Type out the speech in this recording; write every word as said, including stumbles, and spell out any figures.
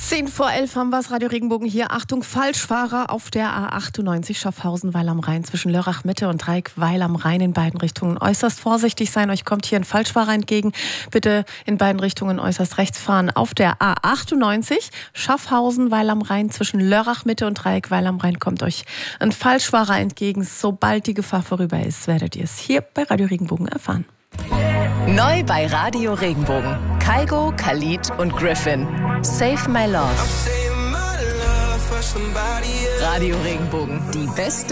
Zehn vor elf haben wir es, Radio Regenbogen hier. Achtung, Falschfahrer auf der A achtundneunzig Schaffhausen-Weil am Rhein zwischen Lörrach Mitte und Dreieck-Weil am Rhein in beiden Richtungen. Äußerst vorsichtig sein, euch kommt hier ein Falschfahrer entgegen. Bitte in beiden Richtungen äußerst rechts fahren. Auf der A achtundneunzig Schaffhausen-Weil am Rhein zwischen Lörrach Mitte und Dreieck-Weil am Rhein kommt euch ein Falschfahrer entgegen. Sobald die Gefahr vorüber ist, werdet ihr es hier bei Radio Regenbogen erfahren. Neu bei Radio Regenbogen. Kygo, Khalid und Griffin. Save My Love. Radio Regenbogen, die beste